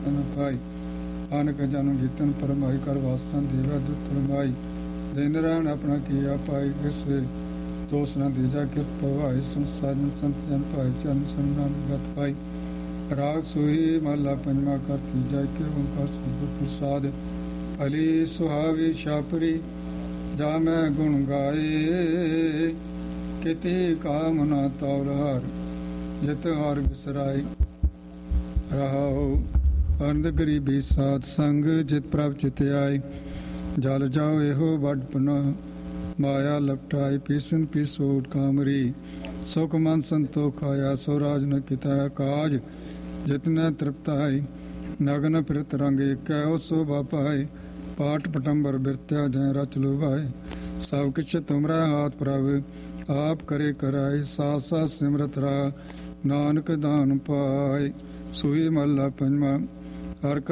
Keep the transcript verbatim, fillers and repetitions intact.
न पाई आनक जन जीतन परमाई कर वासन देवा दुत रमाई दिन रहन अपना किया पाई किसवे दोष न दीजा कृपा भाई संसार संत जन पाई चरण सन्नाम गत पाई राग सोही महला पंजवा कर तीजा के ओंकार सतगुर प्रसाद अली सुहावी छापरी जा मैं गुण गाए किति कामना तौर हार जित हार बिसराई रहाओ अंध गरीबी साध संग जित प्रभ चित आए जल जाओ एहो बड़ पुना माया लपटाई पीसन पीसोट कामरी सुख मन संतोख आया सो राज न किता काज जितने तृप्ताई नगन फिरत रंग एक शोभा पाए पाठ पटंबर बिरत्या जय रच लो भाई सब किछ तुमरा हाथ प्रभ आप करे कराए साथ साथ सिमरत रा नानक दान पाए सुई महला पंजवा हर